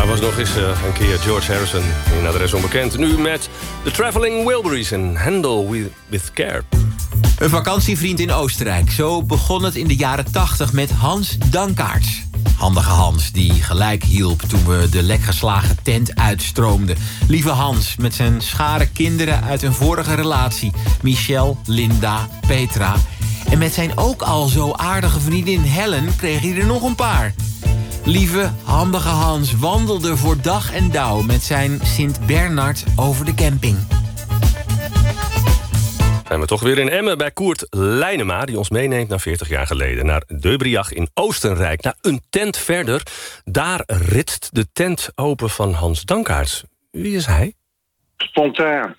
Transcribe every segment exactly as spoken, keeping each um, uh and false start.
was nog eens uh, een keer George Harrison in Adres Onbekend. Nu met The Traveling Wilburys en Handle with, with Care. Een vakantievriend in Oostenrijk. Zo begon het in de jaren tachtig met Hans Dankaerts. Handige Hans, die gelijk hielp toen we de lekgeslagen tent uitstroomden. Lieve Hans, met zijn schare kinderen uit een vorige relatie. Michel, Linda, Petra. En met zijn ook al zo aardige vriendin Helen kreeg hij er nog een paar. Lieve, handige Hans wandelde voor dag en dauw met zijn Sint-Bernard over de camping. Zijn we toch weer in Emmen bij Koert Leinema, die ons meeneemt naar veertig jaar geleden. Naar Döbriach in Oostenrijk. Naar een tent verder. Daar ritst de tent open van Hans Dankaerts. Wie is hij? Spontaan.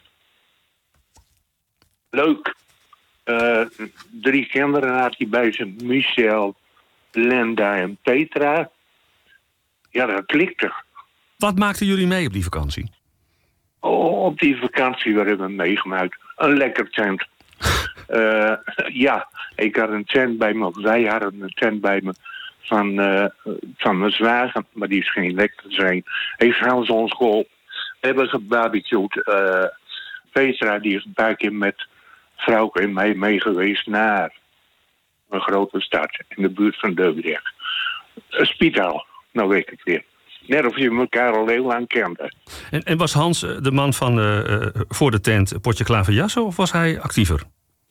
Leuk. Uh, drie kinderen had hij bij zijn. Michel, Linda en Petra. Ja, dat klikte. Wat maakten jullie mee op die vakantie? Oh, op die vakantie hebben we meegemaakt. Een lekker tent. uh, ja, ik had een tent bij me. Of wij hadden een tent bij me van, uh, van mijn zwager. Maar die is geen lekker zijn. Heeft Hans ons geholpen. We hebben gebarbecued. Uh, Petra die is een paar keer met vrouw en mij mee geweest naar een grote stad. In de buurt van Döbriach. Een Spitaal. Nou weet ik het weer. Net of je elkaar al heel lang kende. En, en was Hans de man van uh, voor de tent potje klaverjassen of was hij actiever?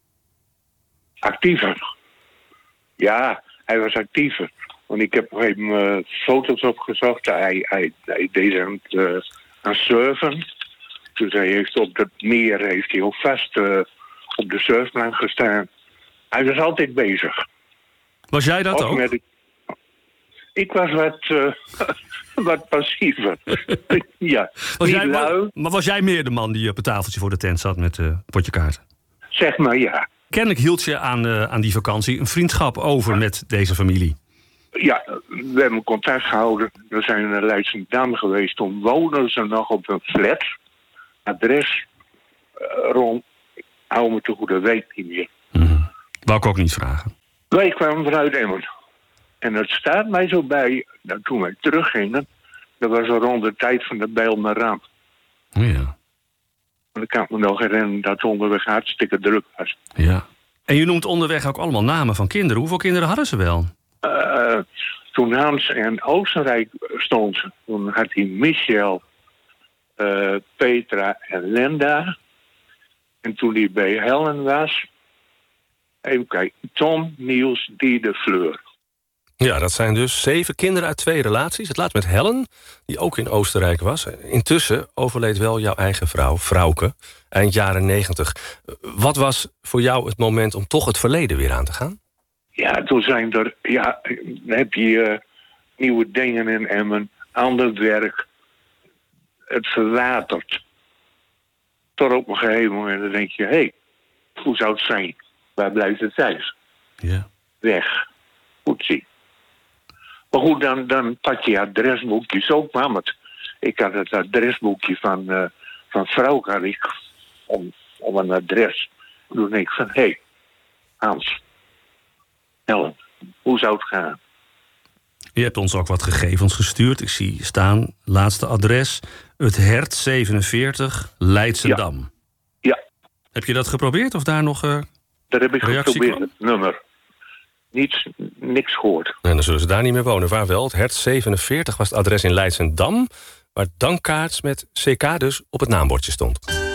Actiever. Ja, hij was actiever. Want ik heb hem uh, foto's opgezocht. Hij, hij, hij deed aan het uh, aan surfen. Dus hij heeft op het meer heeft hij ook vast uh, op de surfplank gestaan. Hij was altijd bezig. Was jij dat ook? Met, ik was wat, uh, wat passiever. Ja, was jij, lui. Maar was jij meer de man die op het tafeltje voor de tent zat met uh, potje kaarten? Zeg maar ja. Kennelijk hield je aan, uh, aan die vakantie een vriendschap over met deze familie. Ja, we hebben contact gehouden. We zijn naar Leidschendam geweest. Toen woonden ze nog op een flat. Adres uh, rond. Hou me te goede, weet niet meer. Mm-hmm. Wou ik ook niet vragen. Wij kwamen vanuit Emmen. En het staat mij zo bij, dat toen wij teruggingen, dat was al rond de tijd van de Bijlmer ramp. Oh ja. En ik kan me nog herinneren dat het onderweg hartstikke druk was. Ja. En je noemt onderweg ook allemaal namen van kinderen. Hoeveel kinderen hadden ze wel? Uh, toen Hans in Oostenrijk stond, toen had hij Michel, uh, Petra en Linda. En toen hij bij Helen was, even kijken, Tom, Niels, Diede, Fleur. Ja, dat zijn dus zeven kinderen uit twee relaties. Het laatst met Helen, die ook in Oostenrijk was. Intussen overleed wel jouw eigen vrouw, Frauke, eind jaren negentig. Wat was voor jou het moment om toch het verleden weer aan te gaan? Ja, toen zijn er, ja, dan heb je uh, nieuwe dingen in Emmen, ander werk. Het verwatert. Tot op een gegeven moment dan denk je, hé, hey, hoe zou het zijn? Waar blijft het thuis? Ja. Weg. Goed zien. Maar goed, dan, dan pak je adresboekjes ook maar. Want ik had het adresboekje van, uh, van vrouw had ik om, om een adres. En toen denk ik van, hé, hey, Hans, Helen, hoe zou het gaan? Je hebt ons ook wat gegevens gestuurd. Ik zie staan, laatste adres, het Hert zevenenveertig, Leidschendam. Ja. Ja. Heb je dat geprobeerd of daar nog uh, Dat heb ik geprobeerd, kwam? het nummer. Niets, niks gehoord. En dan zullen ze daar niet meer wonen. Waar wel? Het Hert zevenenveertig was het adres in Leidschendam, waar Dankaerts met C K dus op het naambordje stond.